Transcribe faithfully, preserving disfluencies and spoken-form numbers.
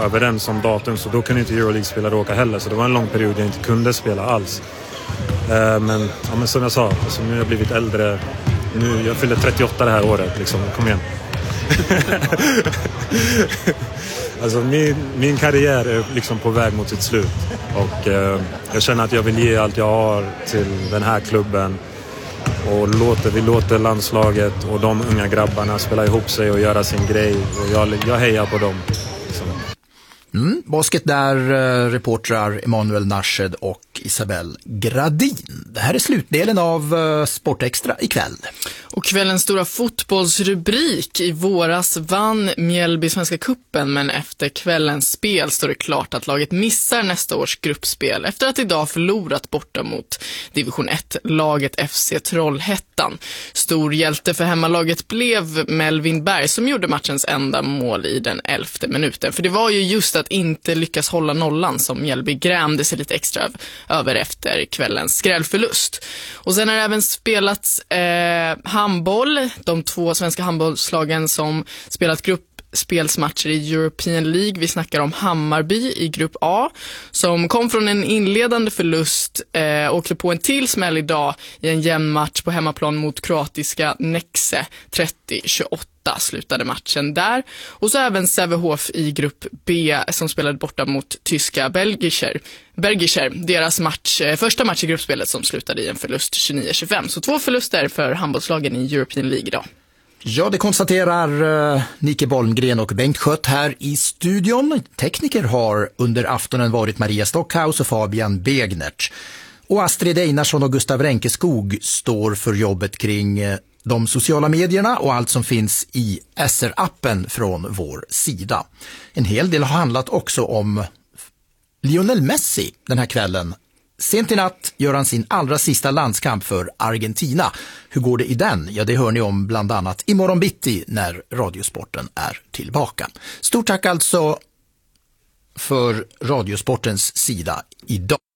överens om datum, så då kunde inte Euroleague-spelare åka heller. Så det var en lång period jag inte kunde spela alls. Eh, men, ja, men som jag sa, alltså, nu har jag blivit äldre. Nu, jag fyller trettioåtta det här året. Liksom. Kom igen. Alltså, min, min karriär är liksom på väg mot sitt slut. Och eh, jag känner att jag vill ge allt jag har till den här klubben. Och låter, vi låter landslaget och de unga grabbarna spela ihop sig och göra sin grej. Och jag, jag hejar på dem. Liksom. Mm, basket där, reportrar Emanuel Narshed och Isabelle Gradin. Det här är slutdelen av uh, Sportextra ikväll. Och kvällens stora fotbollsrubrik: i våras vann Mjällby Svenska kuppen, men efter kvällens spel står det klart att laget missar nästa års gruppspel efter att idag förlorat borta mot division ett-laget F C Trollhättan. Stor hjälte för hemmalaget blev Melvin Berg, som gjorde matchens enda mål i den elfte minuten. För det var ju just att inte lyckas hålla nollan som Mjällby grämde sig lite extra över efter kvällens skrällförlust. Och sen har det även spelats eh, handboll. De två svenska handbollslagen som spelat gruppspelsmatcher i European League. Vi snackar om Hammarby i grupp A, som kom från en inledande förlust eh, och åkte på en till smäll idag i en jämn match på hemmaplan mot kroatiska Nexe. trettio tjugoåtta slutade matchen där. Och så även Sävehof i grupp B som spelade borta mot tyska Belgischer. Belgischer, deras match, första match i gruppspelet som slutade i en förlust tjugonio tjugofem. Så två förluster för handbollslagen i European League idag. Ja, det konstaterar uh, Nike Bolmgren och Bengt Schött här i studion. Tekniker har under aftonen varit Maria Stockhaus och Fabian Begnert. Och Astrid Einarsson och Gustav Ränkeskog står för jobbet kring uh, de sociala medierna och allt som finns i S R-appen från vår sida. En hel del har handlat också om Lionel Messi den här kvällen. Sent i natt gör han sin allra sista landskamp för Argentina. Hur går det i den? Ja, det hör ni om bland annat imorgon bitti när Radiosporten är tillbaka. Stort tack alltså för Radiosportens sida idag.